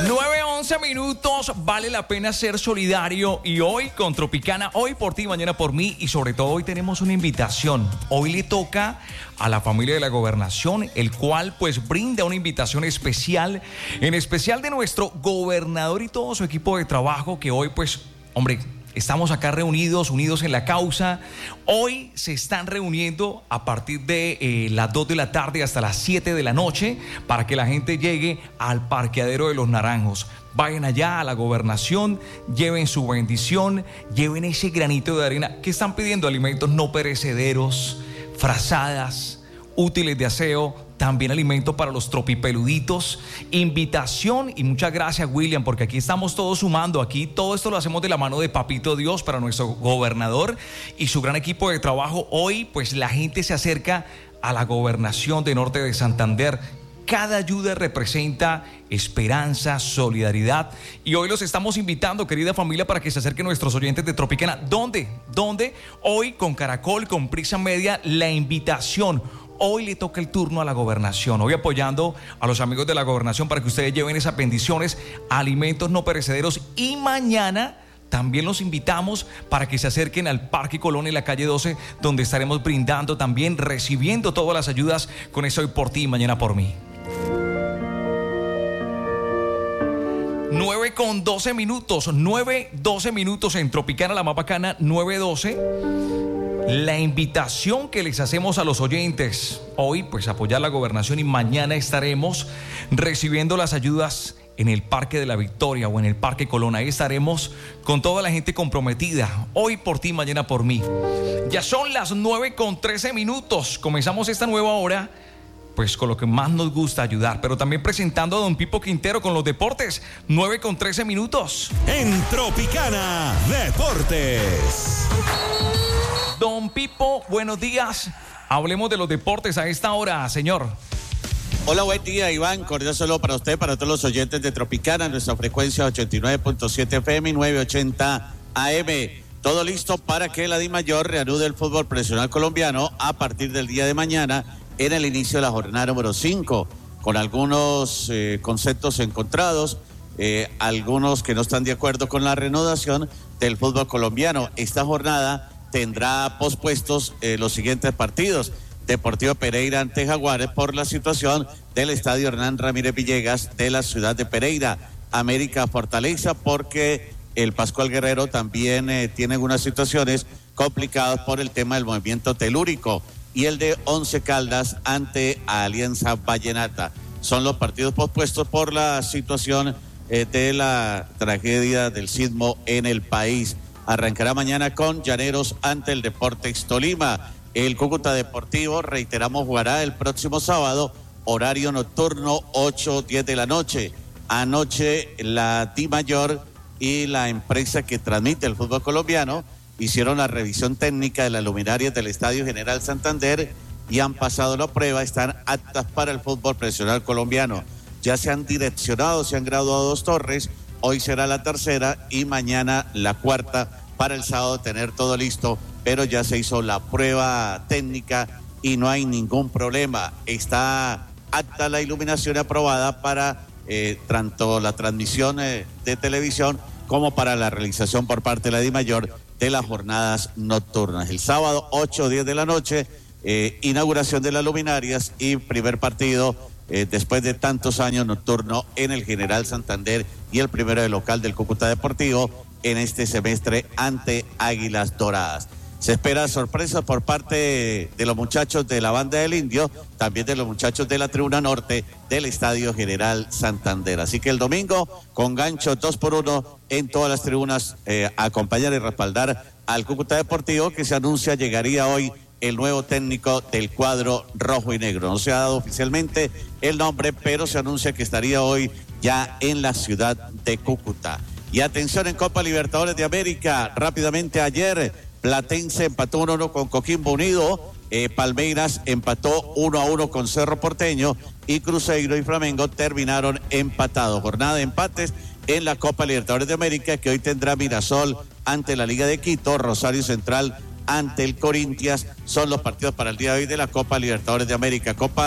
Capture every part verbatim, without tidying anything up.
nueve once minutos, vale la pena ser solidario y hoy con Tropicana, hoy por ti, mañana por mí y sobre todo hoy tenemos una invitación. Hoy le toca a la familia de la Gobernación, el cual pues brinda una invitación especial, en especial de nuestro gobernador y todo su equipo de trabajo que hoy pues, hombre, estamos acá reunidos, unidos en la causa. Hoy se están reuniendo a partir de eh, las dos de la tarde hasta las siete de la noche para que la gente llegue al parqueadero de Los Naranjos. Vayan allá a la Gobernación, lleven su bendición, lleven ese granito de arena. ¿Qué están pidiendo? Alimentos no perecederos, frazadas, útiles de aseo, también alimento para los tropipeluditos, invitación y muchas gracias, William, porque aquí estamos todos sumando, aquí todo esto lo hacemos de la mano de Papito Dios para nuestro gobernador y su gran equipo de trabajo. Hoy pues la gente se acerca a la Gobernación de Norte de Santander. Cada ayuda representa esperanza, solidaridad y hoy los estamos invitando, querida familia, para que se acerquen nuestros oyentes de Tropicana. ¿Dónde? ¿Dónde? Hoy con Caracol, con Prisa Media, la invitación. Hoy le toca el turno a la Gobernación, hoy apoyando a los amigos de la Gobernación para que ustedes lleven esas bendiciones, alimentos no perecederos y mañana también los invitamos para que se acerquen al Parque Colón en la calle doce, donde estaremos brindando también, recibiendo todas las ayudas con eso hoy por ti y mañana por mí. nueve con doce minutos, nueve doce minutos en Tropicana, la más bacana, nueve doce. La invitación que les hacemos a los oyentes hoy, pues apoyar la Gobernación y mañana estaremos recibiendo las ayudas en el Parque de la Victoria o en el Parque Colón. Ahí estaremos con toda la gente comprometida. Hoy por ti, mañana por mí. Ya son las nueve con trece minutos. Comenzamos esta nueva hora, pues con lo que más nos gusta, ayudar, pero también presentando a don Pipo Quintero con los deportes. nueve con trece minutos. En Tropicana Deportes. Don Pipo, buenos días. Hablemos de los deportes a esta hora, señor. Hola, buen día, Iván. Cordial saludo para usted, para todos los oyentes de Tropicana, nuestra frecuencia ochenta y nueve punto siete F M y novecientos ochenta A M. Todo listo para que la DIMAYOR reanude el fútbol profesional colombiano a partir del día de mañana en el inicio de la jornada número cinco, con algunos eh, conceptos encontrados, eh, algunos que no están de acuerdo con la reanudación del fútbol colombiano. Esta jornada tendrá pospuestos eh, los siguientes partidos: Deportivo Pereira ante Jaguares por la situación del estadio Hernán Ramírez Villegas de la ciudad de Pereira, América Fortaleza porque el Pascual Guerrero también eh, tiene algunas situaciones complicadas por el tema del movimiento telúrico, y el de Once Caldas ante Alianza Vallenata. Son los partidos pospuestos por la situación eh, de la tragedia del sismo en el país. Arrancará mañana con Llaneros ante el Deportes Tolima. El Cúcuta Deportivo, reiteramos, jugará el próximo sábado, horario nocturno, ocho diez de la noche. Anoche la DIMAYOR y la empresa que transmite el fútbol colombiano hicieron la revisión técnica de las luminarias del Estadio General Santander y han pasado la prueba, están aptas para el fútbol profesional colombiano. Ya se han direccionado, se han graduado dos torres. Hoy será la tercera y mañana la cuarta para el sábado tener todo listo, pero ya se hizo la prueba técnica y no hay ningún problema. Está apta la iluminación aprobada para eh, tanto la transmisión eh, de televisión como para la realización por parte de la DIMAYOR de las jornadas nocturnas. El sábado, ocho diez de la noche, eh, inauguración de las luminarias y primer partido Eh, después de tantos años nocturno en el General Santander y el primero de local del Cúcuta Deportivo en este semestre ante Águilas Doradas. Se espera sorpresa por parte de los muchachos de la Banda del Indio, también de los muchachos de la Tribuna Norte del Estadio General Santander. Así que el domingo, con gancho dos por uno en todas las tribunas, eh, acompañar y respaldar al Cúcuta Deportivo, que se anuncia llegaría hoy el nuevo técnico del cuadro rojo y negro. No se ha dado oficialmente el nombre, pero se anuncia que estaría hoy ya en la ciudad de Cúcuta. Y atención en Copa Libertadores de América, rápidamente ayer Platense empató uno a uno con Coquimbo Unido, eh, Palmeiras empató uno a uno con Cerro Porteño y Cruzeiro y Flamengo terminaron empatados. Jornada de empates en la Copa Libertadores de América, que hoy tendrá Mirasol ante la Liga de Quito, Rosario Central ante el Corinthians. Son los partidos para el día de hoy de la Copa Libertadores de América. Copa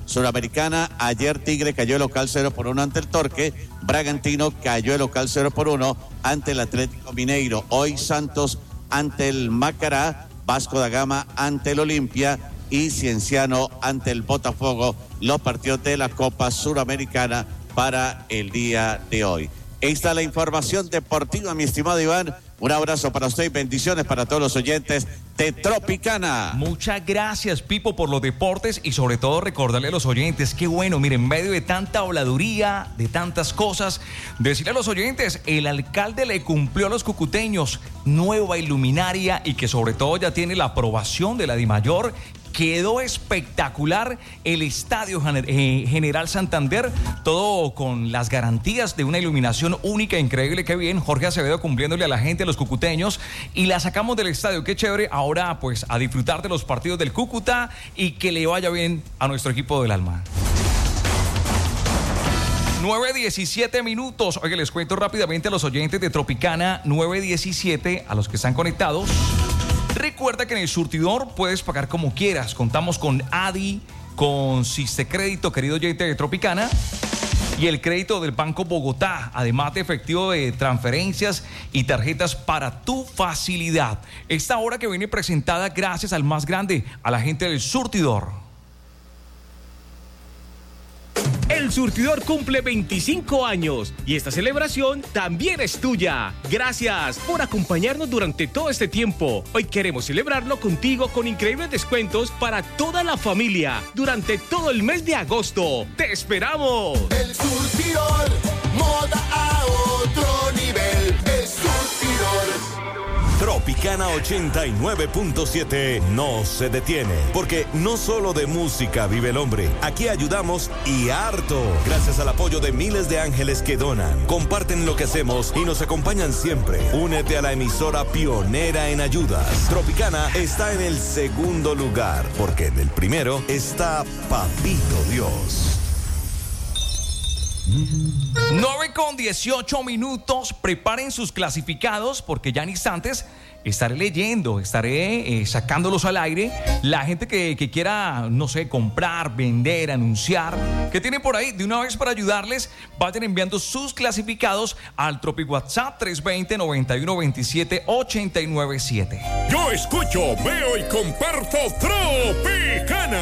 Suramericana. Ayer Tigre cayó de local cero por uno ante el Torque. Bragantino cayó de local cero por uno ante el Atlético Mineiro. Hoy Santos ante el Macará, Vasco da Gama ante el Olimpia y Cienciano ante el Botafogo. Los partidos de la Copa Suramericana para el día de hoy. Esta es la información deportiva, mi estimado Iván. Un abrazo para usted y bendiciones para todos los oyentes de Tropicana. Muchas gracias, Pipo, por los deportes y sobre todo recordarle a los oyentes, qué bueno, miren, en medio de tanta habladuría, de tantas cosas, decirle a los oyentes, el alcalde le cumplió a los cucuteños nueva iluminaria y que sobre todo ya tiene la aprobación de la DIMAYOR. Quedó espectacular el Estadio General Santander, todo con las garantías de una iluminación única, increíble, qué bien. Jorge Acevedo cumpliéndole a la gente, a los cucuteños, y la sacamos del estadio, qué chévere. Ahora pues a disfrutar de los partidos del Cúcuta y que le vaya bien a nuestro equipo del alma. nueve diecisiete minutos. Oye, les cuento rápidamente a los oyentes de Tropicana, nueve diecisiete, a los que están conectados. Recuerda que en el surtidor puedes pagar como quieras. Contamos con Adi, con Siste Crédito, querido oyente de Tropicana, y el crédito del Banco Bogotá, además de efectivo de transferencias y tarjetas para tu facilidad. Esta hora que viene presentada gracias al más grande, a la gente del surtidor. El surtidor cumple veinticinco años y esta celebración también es tuya. Gracias por acompañarnos durante todo este tiempo. Hoy queremos celebrarlo contigo con increíbles descuentos para toda la familia durante todo el mes de agosto. ¡Te esperamos! El surtidor, moda a otro nivel. El surtidor. Tropicana ochenta y nueve punto siete no se detiene, porque no solo de música vive el hombre. Aquí ayudamos y harto, gracias al apoyo de miles de ángeles que donan, comparten lo que hacemos y nos acompañan siempre. Únete a la emisora pionera en ayudas. Tropicana está en el segundo lugar, porque en el primero está Papito Dios. nueve con dieciocho minutos, preparen sus clasificados porque ya en instantes estaré leyendo, estaré eh, sacándolos al aire. La gente que, que quiera, no sé, comprar, vender, anunciar, que tiene por ahí de una vez para ayudarles, vayan enviando sus clasificados al Tropi WhatsApp tres dos cero, nueve uno dos siete, ocho nueve siete. Yo escucho, veo y comparto Tropicana.